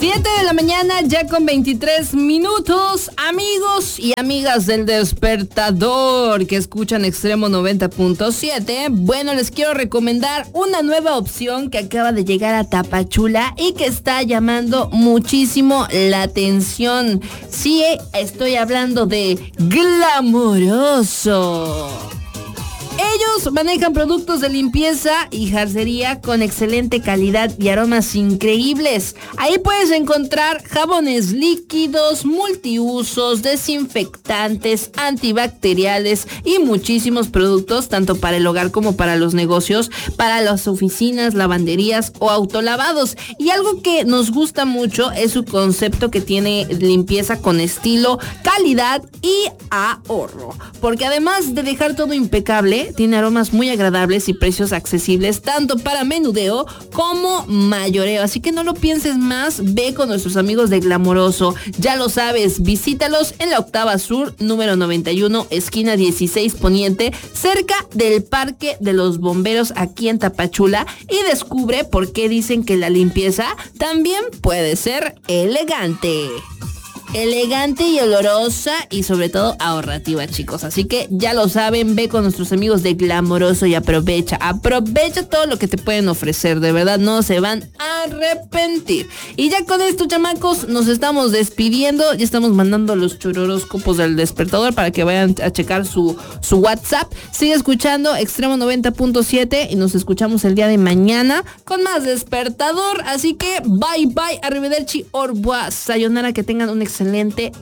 7 de la mañana, ya con 23 minutos, amigos y amigas del Despertador que escuchan Extremo 90.7. Bueno, les quiero recomendar una nueva opción que acaba de llegar a Tapachula y que está llamando muchísimo la atención. Sí, estoy hablando de Glamoroso. Ellos manejan productos de limpieza y jarcería con excelente calidad y aromas increíbles. Ahí puedes encontrar jabones líquidos, multiusos, desinfectantes, antibacteriales y muchísimos productos, tanto para el hogar como para los negocios, para las oficinas, lavanderías o autolavados. Y algo que nos gusta mucho es su concepto que tiene limpieza con estilo, calidad y ahorro. Porque además de dejar todo impecable, tiene aromas muy agradables y precios accesibles tanto para menudeo como mayoreo. Así que no lo pienses más, ve con nuestros amigos de Glamoroso. Ya lo sabes, visítalos en la Octava Sur, número 91, esquina 16 Poniente, cerca del Parque de los Bomberos aquí en Tapachula, y descubre por qué dicen que la limpieza también puede ser elegante. Elegante y olorosa y sobre todo ahorrativa, chicos. Así que ya lo saben, ve con nuestros amigos de Glamoroso y aprovecha todo lo que te pueden ofrecer. De verdad, no se van a arrepentir. Y ya con esto, chamacos, nos estamos despidiendo. Ya estamos mandando los chororóscopos del Despertador para que vayan a checar su WhatsApp. Sigue escuchando Extremo 90.7 y nos escuchamos el día de mañana con más Despertador. Así que bye bye, arrivederci, au revoir, sayonara, que tengan un excelente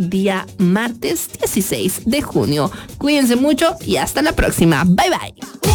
día martes 16 de junio. Cuídense mucho y hasta la próxima. Bye bye.